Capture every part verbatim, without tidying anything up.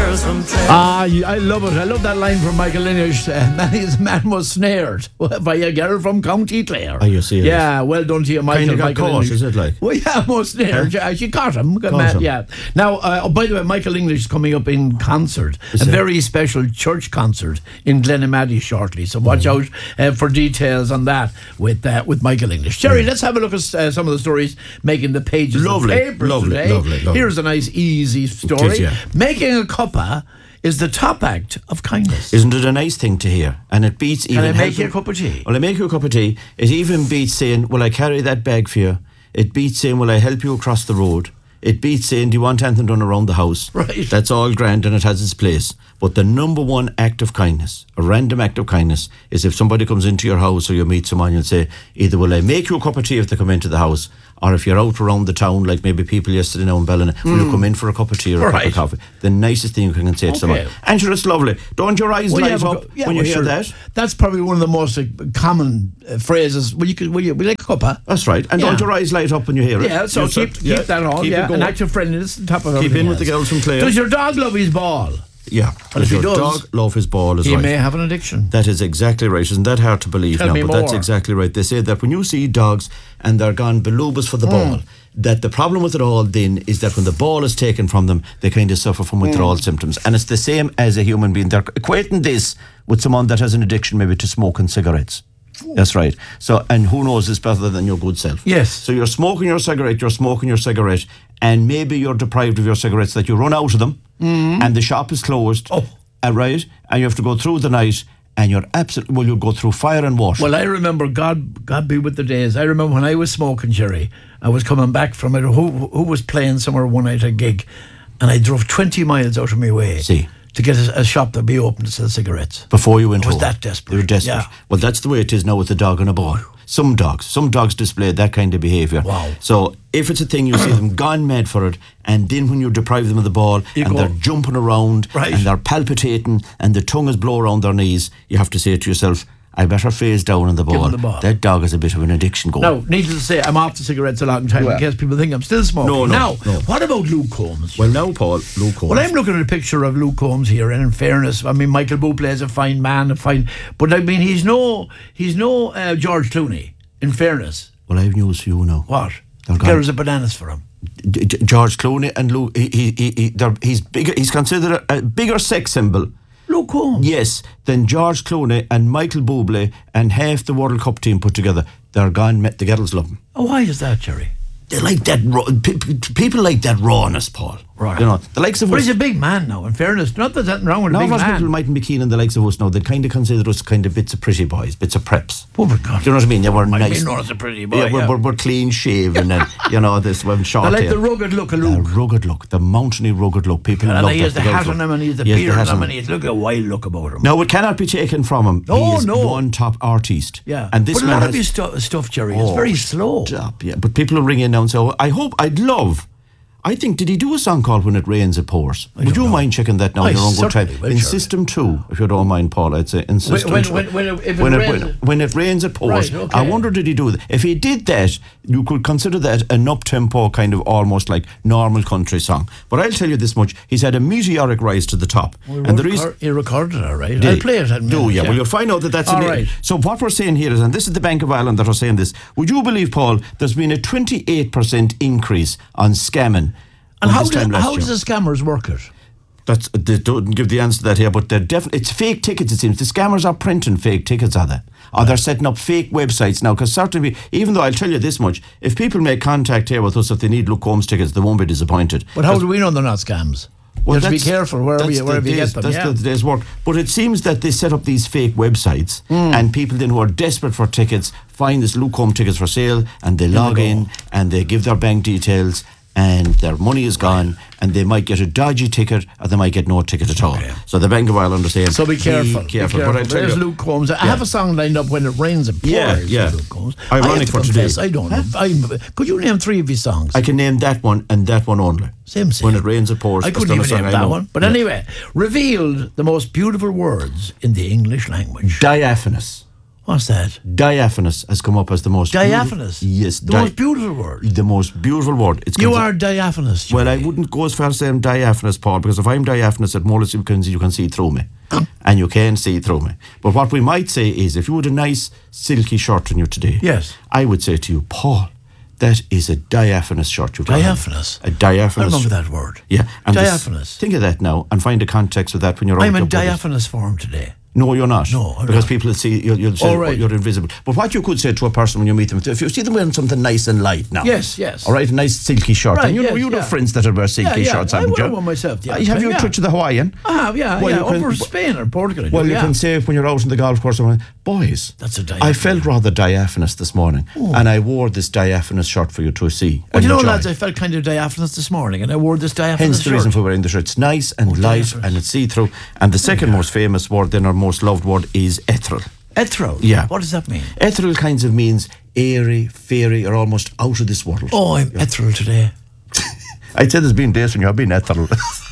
girls from Clare. Ah, I love it. I love that line from Michael English. Uh, many as a man was snared by a girl from County Clare. Are you serious? Yeah, well done to you, Michael. Kind of got Michael caught, English. is it like? Well, yeah, was snared. Huh? Yeah, she caught him. Got Caught mad, him. Yeah. Now, uh, oh, by the way, Michael English is coming up in concert, Is a it? very special church concert in Glenamaddy shortly. So watch Mm. out uh, for details on that with uh, with Michael English. Jerry, let's have a look at uh, some of the stories making the pages Lovely, of papers lovely, today. lovely, lovely. Here's a nice, easy story. is, yeah. Making a cuppa is the top act of kindness. Isn't it a nice thing to hear? And it beats even Can I make helping- you a cup of tea? Well, I make you a cup of tea. It even beats saying, will I carry that bag for you? It beats saying, will I help you across the road? It beats saying, do you want anything done around the house? Right. That's all grand and it has its place. But the number one act of kindness, a random act of kindness, is if somebody comes into your house or you meet someone, you'll say, either will I make you a cup of tea if they come into the house, or if you're out around the town, like maybe people yesterday now in Ballina, will you come in for a cup of tea or a Right. cup of coffee? The nicest thing you can say to someone. And sure, it's lovely. Don't your eyes Well, light yeah, but up go- yeah, when you well, hear sure. that? That's probably one of the most uh, common uh, phrases. Will you, will you, will you like a cuppa? That's right. And Yeah. don't your eyes light up when you hear it? Yeah, so You keep, said- keep yeah, that on. keep it Yeah, going. an act of friendliness on top of Keep everything in with the else. girls from Clare. Does your dog love his ball? Yeah. Well, if if he your does, dog love his ball is He right. may have an addiction. That is exactly right. Isn't that hard to believe Tell now? me But that's more. exactly right. They say that when you see dogs and they're gone belubus for the ball, that the problem with it all then is that when the ball is taken from them, they kind of suffer from withdrawal symptoms. And it's the same as a human being. They're equating this with someone that has an addiction maybe to smoking cigarettes. That's right. So, and who knows this better than your good self? Yes. So you're smoking your cigarette, you're smoking your cigarette, and maybe you're deprived of your cigarettes, that you run out of them, and the shop is closed, Oh. uh, right? And you have to go through the night, and you're absolutely, well, you'll go through fire and water. Well, I remember, God God be with the days, I remember when I was smoking, Jerry, I was coming back from it, who, who was playing somewhere one night at a gig, and I drove twenty miles out of my way See. to get a, a shop that be open to sell cigarettes. Before you went I was home. that desperate. They were desperate. Yeah. Well, that's the way it is now with the dog and a ball. Some dogs, some dogs display that kind of behaviour. Wow. So if it's a thing, you see them gone mad for it, and then when you deprive them of the ball, You and go- they're jumping around, Right. and they're palpitating, and the tongue is blown around their knees, you have to say to yourself, I better phase down on the Give ball. him the ball. That dog has a bit of an addiction going. Now, needless to say, I'm off the cigarettes a long time Yeah. in case people think I'm still smoking. No, no, now, no. what about Luke Combs? Well, now, Paul, Luke Combs. Well, I'm looking at a picture of Luke Combs here, and in fairness, I mean, Michael Bublé is a fine man, a fine, but I mean, he's no, he's no uh, George Clooney. In fairness, Well, I have news for you now. what? They're gone. Girls are bananas for him. D- D- George Clooney and Luke, he, he, he, he, they're- he's bigger. He's considered a bigger sex symbol. Luke Combs. Yes, than George Clooney and Michael Bublé and half the World Cup team put together. They're gone. Met the girls love them. Oh, why is that, Jerry? They like that. Raw, pe- pe- people like that rawness, Paul. Right. You know, the likes of But us. he's a big man now. In fairness, not that there's anything wrong with a Now, big most man. people mightn't be keen on the likes of us now. They kind of consider us kind of bits of pretty boys, bits of preps. Oh my God! Do you know what I mean? Yeah, we're Might nice. be known as a pretty boy. Yeah, we're, yeah. We're, we're clean shaven and you know this. We're short I like hair. the rugged look of The Luke. rugged look, the mountainy rugged look. People And love he that. has the girls hat look. on him, and he has the He has the beard hat on him, on and he has look a wild look about him. Now, it cannot be taken from him. No, he is no. one top artiste. Yeah, And this but a man lot has, of his stu- stuff, Jerry, is Oh, very slow. Stop, yeah. But people will ring in now and say, oh, I hope, I'd love. I think, did he do a song called When It Rains, It Pours? Would don't you know. mind checking that now I in your own good time? certainly will, In Jerry. System two, if you don't mind, Paul, I'd say in System when- two. when- when it- if it when, rains- when, when it rains, it pours. Right, okay. I wonder, did he do that? If he did that, you could consider that an up-tempo kind of almost like normal country song. But I'll tell you this much, he's had a meteoric rise to the top. Well, and the record- reason... he recorded it, all right? Did I'll he? play it. in a Do, minute, yeah. Well, you'll find out that that's... All in right. it. So what we're saying here is, and this is the Bank of Ireland that are saying this, would you believe, Paul, there's been a twenty-eight percent increase on scamming And on how, this time do, last how year. does the scammers work it? That's, they don't give the answer to that here, but they're definitely, it's fake tickets, it seems. The scammers are printing fake tickets, are they? Or they're setting up fake websites now, because certainly, even though I'll tell you this much, if people make contact here with us, if they need Luke Combs tickets, they won't be disappointed. But how do we know they're not scams? you have to be that's- careful wherever that's you, wherever the you day's- get them. That's Yeah. the day's work. But it seems that they set up these fake websites, and people then who are desperate for tickets find this Luke Combs tickets for sale, and they log in, and they give their bank details, and their money is gone, and they might get a dodgy ticket, or they might get no ticket at all. Okay. So the Bank of Ireland are saying, So be careful. Be Be careful. careful. But I tell There's you, Luke Combs. I have a song lined up, When It Rains, It Pours. Yeah, yeah. Luke Combs. Ironic I have to for confess, today. I don't know. I'm, could you name three of his songs? I can name that one and that one only. Same, same. When It Rains, It Pours. I That's couldn't not a even song name I that know. one. But Yeah. anyway, revealed the most beautiful words in the English language. Diaphanous. What's that? Diaphanous has come up as the most Diaphanous? beautiful- yes, The di- most beautiful word. the most beautiful word. It's You comes- are diaphanous. Well, I Joey. wouldn't go as far as saying diaphanous, Paul, because if I'm diaphanous at Mullis, you can, you can see through me. And you can see through me. But what we might say is, if you had a nice silky shirt on you today, Yes. I would say to you, Paul, that is a diaphanous shirt you've got on. Diaphanous? A diaphanous. I remember that word. Yeah. And this- Diaphanous. think of that now and find a context with that when you're out I'm with in your buddies. diaphanous form today. No, you're not. No, I'm because not. people will see you'll, you'll say Oh, right. you're invisible. But what you could say to a person when you meet them, if you see them wearing something nice and light now, Yes, yes. all right, a nice silky shirt, Right, and you know yes, you know yeah. friends that wear silky Yeah, yeah. shirts, I haven't wear you? one myself, yeah. Uh, have you Yeah. a touch of the Hawaiian? I have, yeah, Well, yeah. you can- Over Spain or Portugal. I Well, do, you yeah. can say when you're out on the golf course, boys, That's a I diaphanous. felt rather diaphanous this morning, and I wore this diaphanous shirt for you to see. Well, and you know, enjoy. lads, I felt kind of diaphanous this morning, and I wore this diaphanous Hence the shirt. reason for wearing the shirt. It's nice and Oh, light, diaphanous. and it's see-through. And the second most famous word, then our most loved word, is ethereal. Ethereal? Yeah. What does that mean? Ethereal kinds of means airy, fairy, or almost out of this world. Oh, I'm ethereal today. I'd say there's been days when you've been ethereal.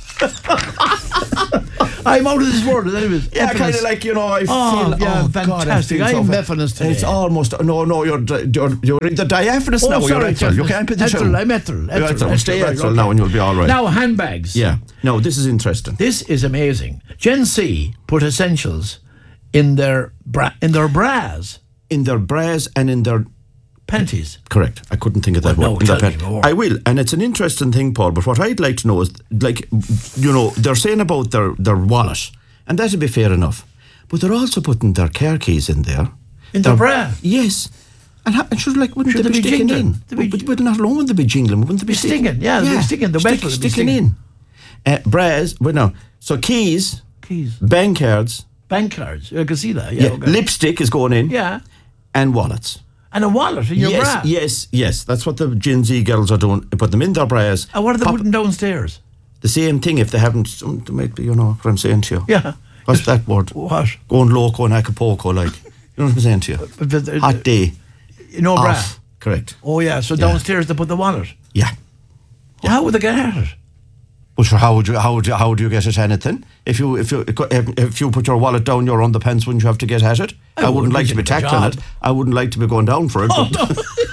I'm out of this world. That was Yeah, kind ethereal. of like, you know, I Oh, feel, yeah, oh, God, I fantastic. feel so I'm fa- Mephanous today. It's almost, no, no, you're you're, you're either diaphanous Oh, now or you're sorry, ethereal. You Jefferson. can't be the Ethereal, two. I'm ethereal. You're Ethereal, ethereal. Stay right, ethereal okay. now and you'll be all right. Now, handbags. Yeah. No, this is interesting. This is amazing. Gen C put essentials in their bra- in their bras, In their bras and in their... panties. Correct. I couldn't think of that Well, word. no, In that tell me pen. more. I will. And it's an interesting thing, Paul, but what I'd like to know is, like, you know, they're saying about their, their wallet, and that'd be fair enough. But they're also putting their car keys in there. In their bra? Yes. And, ha- and should like, wouldn't Should they they be be sticking jingling? in? They'd be But, but not alone would they be jingling, wouldn't they be Be stinging, yeah, they'd be stinging, the Stick- metal would be sticking stinging. in. Uh, bras, well, no. So keys, Keys. bank cards, Bank cards. I can see that. Yeah. yeah, okay. lipstick is going in, Yeah. and wallets. And a wallet in your yes, bra. yes, yes. That's what the Gen Z girls are doing. Put them in their bras. And what are they pop- putting downstairs? The same thing if they haven't. Some, they might be, you know what I'm saying to you. Yeah. What's that word? What? Going loco in Acapulco, like. You know what I'm saying to you? But the- Hot day. No bra. Off. Correct. Oh, yeah. So downstairs they put the wallet. Yeah. Well, how would they get at it? But sure, how would you how would you how would you get at anything? If you if you if you put your wallet down your underpants, wouldn't you have to get at it? I I, wouldn't wouldn't like to be get a tackling job. it. I wouldn't like to be going down for it. Oh, but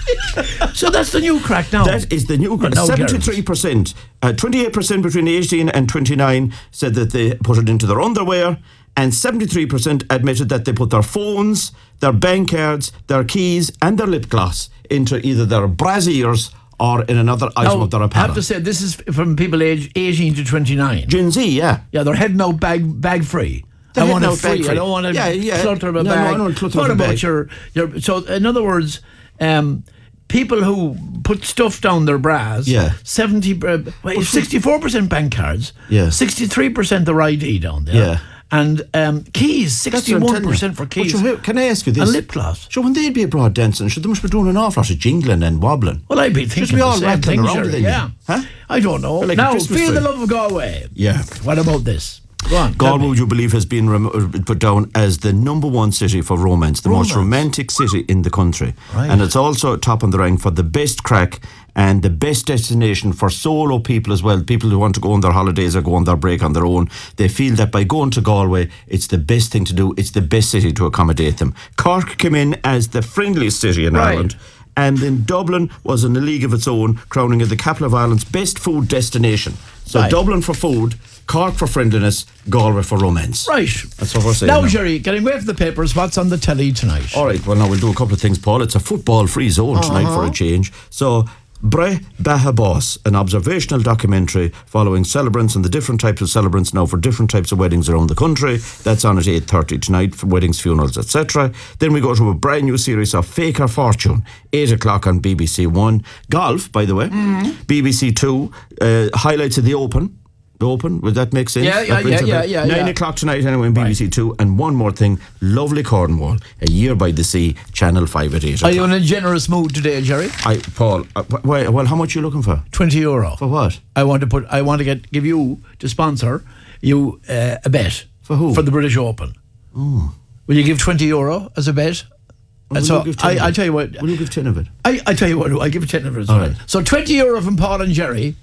no. So that's the new crack now. that is the new But no seventy-three percent. Uh, twenty-eight percent between eighteen and twenty-nine said that they put it into their underwear, and seventy-three percent admitted that they put their phones, their bank cards, their keys, and their lip gloss into either their brassiers or in another item Now, of their I apparel. have to say, this is from people age eighteen to twenty-nine. Gen Z, yeah. Yeah, they're heading out bag bag free. They're I want heading it out bag free. I free. don't want to Yeah, yeah. clutter of a No, no, bag. I don't clutter what of a about bag. your your? So, in other words, um, people who put stuff down their bras. Yeah. Seventy, uh, sixty-four percent bank cards. Yeah. Sixty-three percent their I D down there. Yeah. And um, keys, That's what I'm sixty-one telling percent you. for But keys. sure, can I ask you this? And lip gloss. Sure, when they'd be abroad dancing, should they must be doing an awful lot of jingling and wobbling? Well, I'd be Should thinking we the all same rattling thing, around Jerry, then, yeah. Huh? I don't know. Like a now, Christmas feel the tree. love of Galway. Yeah. What about this? Go on. tell Galway, me. would you believe, has been rem- uh, put down as the number one city for romance, the most Romance. romantic city in the country. Right. And it's also top on the rank for the best crack and the best destination for solo people as well, people who want to go on their holidays or go on their break on their own. They feel that by going to Galway, it's the best thing to do, it's the best city to accommodate them. Cork came in as the friendliest city in Right. Ireland. And then Dublin was in a league of its own, crowning it the capital of Ireland's best food destination. So Right. Dublin for food, Cork for friendliness, Galway for romance. Right. That's what we're saying. Now, now. Jerry, getting away from the papers, what's on the telly tonight? All right, well, now we'll do a couple of things, Paul. It's a football-free zone tonight Uh-huh. for a change. So, Bre Baha Boss, an observational documentary following celebrants and the different types of celebrants now for different types of weddings around the country. That's on at eight thirty tonight for weddings, funerals, et cetera. Then we go to a brand new series of Fake or Fortune, eight o'clock on B B C One. Golf, by the way, Mm-hmm. B B C Two, uh, highlights of the Open. The Open, would that make sense? Yeah, yeah, That brings yeah, it yeah, back. yeah, Nine yeah. o'clock tonight anyway on B B C Two. And one more thing, lovely Cornwall, A Year by the Sea, Channel five at eight Are you o'clock. in a generous mood today, Jerry? I, Paul, uh, wh- wh- well, how much are you looking for? Twenty euro. For what? I want to put. I want to get give you to sponsor you uh, a bet For who? for the British Open. Will you give twenty euro as a bet? Will And so you give ten I, of I it? tell you what. Will you give ten of it? I, I tell you what. I give you ten of it. as All well. right. So twenty euro from Paul and Jerry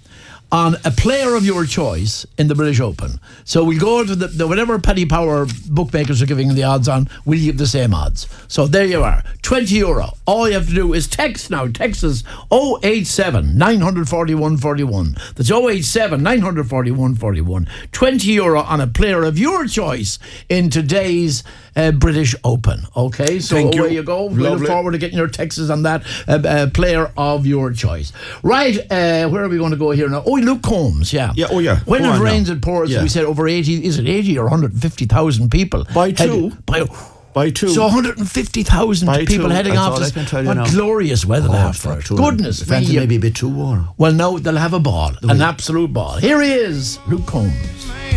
on a player of your choice in the British Open. So we'll go to the, the whatever Paddy Power bookmakers are giving the odds on, we'll give the same odds. So there you are, twenty euro. All you have to do is text now. Text us oh eight seven, nine four one, four one. That's oh eight seven, nine four one, four one. twenty euro on a player of your choice in today's uh, British Open. Okay, so Thank away you. you go. We look Lovely. forward to getting your texts on that uh, uh, player of your choice. Right, uh, where are we going to go here now? Oh, Luke Combs, yeah. Yeah, oh, yeah. When Go it on rains, now. it pours. Yeah. We said over eighty, is it eighty or one hundred fifty thousand people? By two. Heading, by, By two. So one hundred fifty thousand By people two, heading that's off all this. I can tell you What now. glorious weather they have for it. Goodness me. Fancy maybe a bit too warm. Well, no, they'll have a ball. An absolute ball. Here he is, Luke Combs.